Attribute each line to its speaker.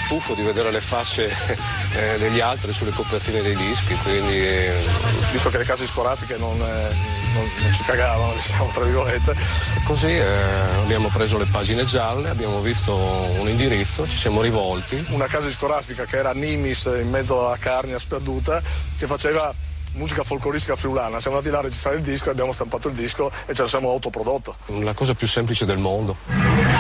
Speaker 1: stufo di vedere le facce degli altri sulle copertine dei dischi, quindi
Speaker 2: visto che le case discografiche non ci cagavano, diciamo, tra virgolette,
Speaker 1: così abbiamo preso le pagine gialle, abbiamo visto un indirizzo, ci siamo rivolti.
Speaker 2: Una casa discografica che era Nimis in mezzo alla Carnia sperduta, che faceva musica folcloristica friulana. Siamo andati là a registrare il disco, abbiamo stampato il disco e ce lo siamo autoprodotto.
Speaker 1: La cosa più semplice del mondo.